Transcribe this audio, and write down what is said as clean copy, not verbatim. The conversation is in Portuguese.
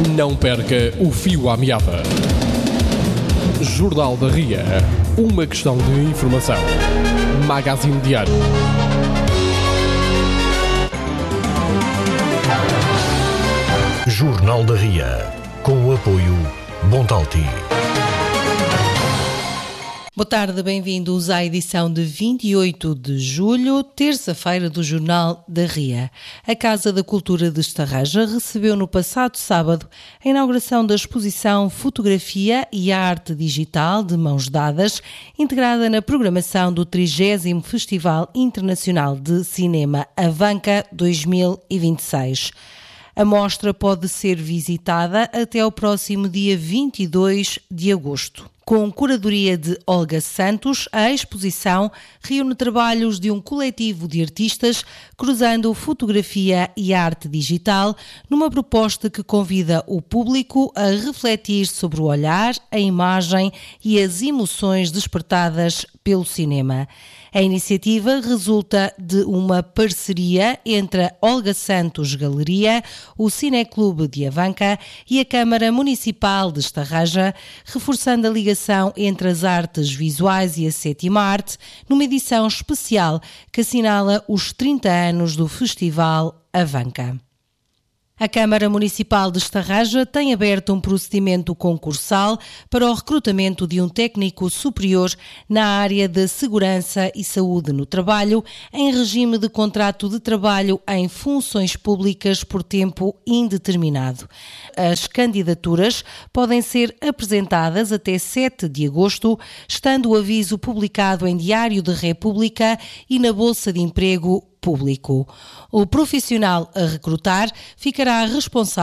Não perca o fio à meada. Jornal da Ria. Uma questão de informação. Magazine Diário. Jornal da Ria. Com o apoio Bontalti. Boa tarde, bem-vindos à edição de 28 de julho, terça-feira do Jornal da Ria. A Casa da Cultura de Estarreja recebeu no passado sábado a inauguração da exposição Fotografia e Arte Digital de Mãos Dadas, integrada na programação do 30º Festival Internacional de Cinema Avanca 2026. A mostra pode ser visitada até ao próximo dia 22 de agosto. Com curadoria de Olga Santos, a exposição reúne trabalhos de um coletivo de artistas cruzando fotografia e arte digital numa proposta que convida o público a refletir sobre o olhar, a imagem e as emoções despertadas pelo cinema. A iniciativa resulta de uma parceria entre a Olga Santos Galeria, o Cineclube de Avanca e a Câmara Municipal de Estarreja, reforçando a ligação entre as artes visuais e a sétima arte, numa edição especial que assinala os 30 anos do Festival Avanca. A Câmara Municipal de Estarreja tem aberto um procedimento concursal para o recrutamento de um técnico superior na área de segurança e saúde no trabalho, em regime de contrato de trabalho em funções públicas por tempo indeterminado. As candidaturas podem ser apresentadas até 7 de agosto, estando o aviso publicado em Diário de República e na Bolsa de Emprego Público. O profissional a recrutar ficará responsável